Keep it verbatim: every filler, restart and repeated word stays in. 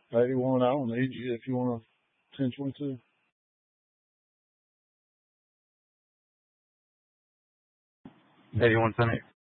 eighty-one, I don't need you if you want a ten twenty-two. eighty-one, Sunny.